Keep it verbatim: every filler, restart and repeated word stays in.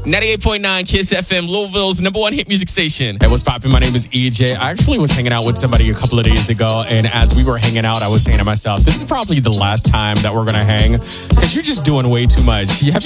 ninety-eight point nine Kiss F M, Louisville's number one hit music station. Hey, what's poppin'? My name is E J. I actually was hanging out with somebody a couple of days ago, and as we were hanging out, I was saying to myself, this is probably the last time that we're going to hang, because you're just doing way too much. You have